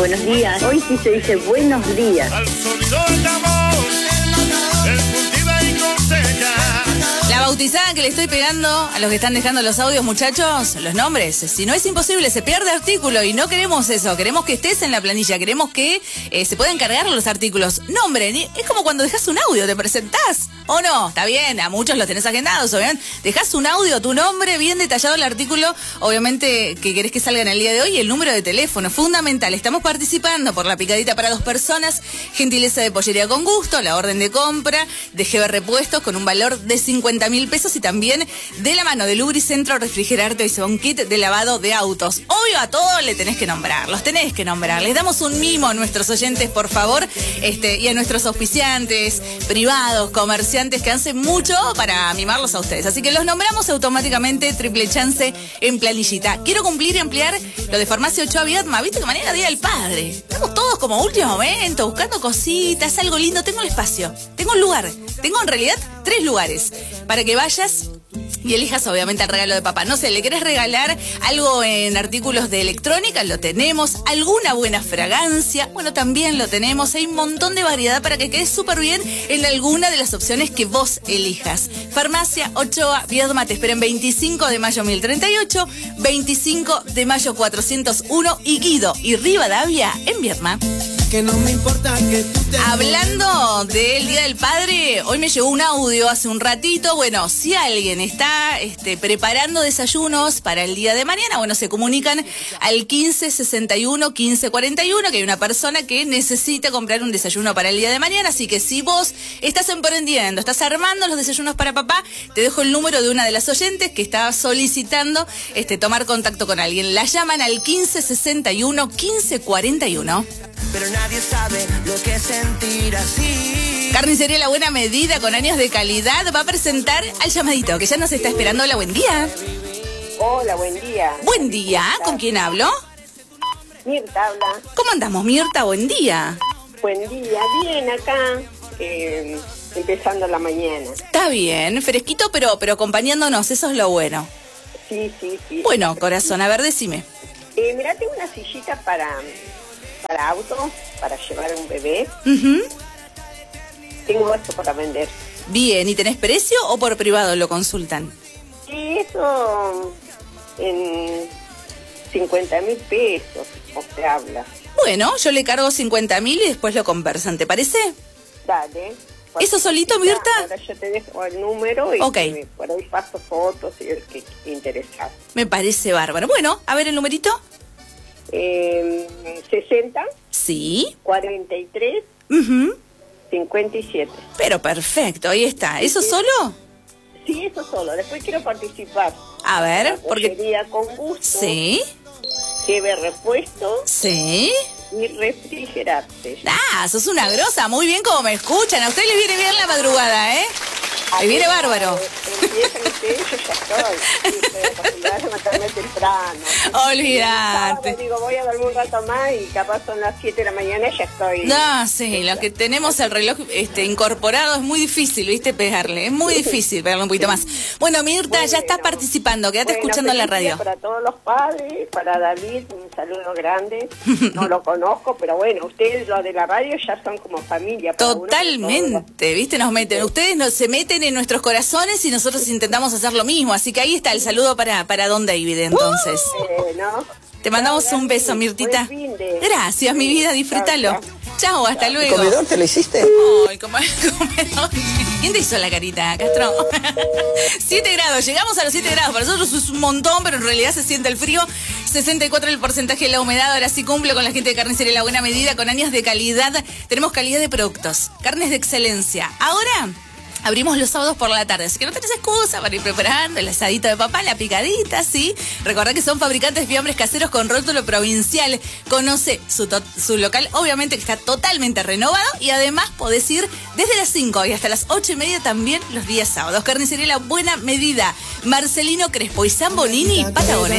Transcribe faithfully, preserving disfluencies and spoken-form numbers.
buenos días. Hoy sí se dice buenos días. Al sonido del amor, el cultiva y cosecha. La bautizada que le estoy pegando a los que están dejando los audios, muchachos, los nombres. Si no es imposible, se pierde artículo y no queremos eso. Queremos que estés en la planilla, queremos que eh, se puedan cargar los artículos. Nombre, es como cuando dejas un audio, te presentás. ¿O no? Está bien, a muchos los tenés agendados, obviamente. Dejás un audio, tu nombre, bien detallado el artículo, obviamente que querés que salga en el día de hoy, y el número de teléfono, fundamental. Estamos participando por la picadita para dos personas, gentileza de Pollería con Gusto, la orden de compra de G B Repuestos con un valor de cincuenta mil pesos y también de la mano de Lubricentro Refrigerarte y se va un kit de lavado de autos. Obvio, a todos le tenés que nombrar, los tenés que nombrar. Les damos un mimo a nuestros oyentes, por favor, este, y a nuestros auspiciantes, privados, comerciantes, que hacen mucho para mimarlos a ustedes. Así que los nombramos automáticamente, triple chance en planillita. Quiero cumplir y ampliar lo de Farmacia Ochoa Viedma. ¿Viste que mañana Día del Padre? Estamos todos como último momento, buscando cositas, algo lindo. Tengo el espacio, tengo un lugar, tengo en realidad tres lugares para que vayas y elijas obviamente el regalo de papá. No sé, ¿le querés regalar algo en artículos de electrónica? Lo tenemos. ¿Alguna buena fragancia? Bueno, también lo tenemos. Hay un montón de variedad para que quedes súper bien en alguna de las opciones que vos elijas. Farmacia Ochoa Viedma te espera en veinticinco de mayo mil treinta y ocho, veinticinco de mayo cuatrocientos uno y Guido y Rivadavia en Viedma. Que no me importa que tú te... Hablando del Día del Padre, hoy me llegó un audio hace un ratito. Bueno, si alguien está este, preparando desayunos para el día de mañana, bueno, se comunican al quince sesenta y uno, quince cuarenta y uno, que hay una persona que necesita comprar un desayuno para el día de mañana. Así que si vos estás emprendiendo, estás armando los desayunos para papá, te dejo el número de una de las oyentes que está solicitando este, tomar contacto con alguien. La llaman al quince sesenta y uno, quince cuarenta y uno. Pero nadie sabe lo que es sentir así. Carnicería La Buena Medida, con años de calidad, va a presentar al llamadito, que ya nos está esperando. Hola, buen día. Hola, buen día. Buen día, ¿con quién hablo? Mirta habla. ¿Cómo andamos, Mirta? Buen día. Buen día, bien acá, eh, empezando la mañana. Está bien, fresquito, pero, pero acompañándonos, eso es lo bueno. Sí, sí, sí. Bueno, corazón, a ver, decime. Eh, mirá, tengo una sillita para, para auto, para llevar a un bebé. Uh-huh. Tengo esto para vender. Bien, ¿y tenés precio o por privado lo consultan? Sí, eso en cincuenta mil pesos, o se habla. Bueno, yo le cargo cincuenta mil y después lo conversan, ¿te parece? Dale. ¿Eso solito, Mirta? Ahora yo te dejo el número y Ok. me, por ahí paso fotos y el que te interesa. Me parece bárbaro. Bueno, a ver el numerito. Eh, sesenta, Sí. cuarenta y tres, Uh-huh. cincuenta y siete. Pero perfecto, ahí está. ¿Eso solo? Sí, eso solo. Después quiero participar. A ver, La porque... Pollería con Gusto. Sí, G B Repuestos sí. y Refrigerarte. Ah, sos una grosa, muy bien como me escuchan. A ustedes les viene bien la madrugada, ¿eh? Les viene bárbaro. Empiezan ustedes, yo ya estoy. Sí, pero acostumbrarse a matarme temprano. Olvídate. Sábado, digo, voy a dormir un rato más y capaz son las siete de la mañana y ya estoy. No, sí, los que tenemos el reloj este, incorporado es muy difícil, ¿viste? Pegarle. Es muy difícil pegarle un poquito más. Bueno, Mirta, Bueno, ya estás participando. Quédate bueno, escuchando la feliz radio. día para todos los padres, para David, un saludo grande. No lo conozco, pero bueno, ustedes, los de la radio, ya son como familia. para uno, Totalmente, ¿viste? Nos meten. Ustedes nos, se meten en nuestros corazones y nosotros intentamos hacer lo mismo. Así que ahí está el saludo para, para Don David, entonces. Eh, ¿no? Te mandamos Chao, un beso, David. Mirtita. Buen fin de- Gracias, mi vida, disfrútalo. Chao, chao. Chao, hasta luego. ¿Comedor te lo hiciste? Ay, como comedor. ¿Quién te hizo la carita, Castro? siete grados, llegamos a los siete grados. Para nosotros es un montón, pero en realidad se siente el frío. sesenta y cuatro el porcentaje de la humedad. Ahora sí cumple con la gente de Carnicería La Buena Medida, con años de calidad. Tenemos calidad de productos, carnes de excelencia. Ahora abrimos los sábados por la tarde, así que no tenés excusa para ir preparando el asadito de papá, la picadita, ¿sí? Recordá que son fabricantes de fiambres caseros con rótulo provincial. Conoce su, to- su local, obviamente que está totalmente renovado, y además podés ir desde las cinco y hasta las ocho y media también los días sábados. Carnicería La Buena Medida, Marcelino Crespo y San Bonini, Patagones.